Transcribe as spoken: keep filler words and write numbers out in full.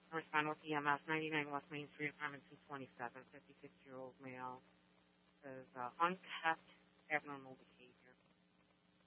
Respond with E M S, ninety-nine West Main Street, apartment two twenty-seven, fifty-six-year-old male. Says uh, unkept abnormal behavior.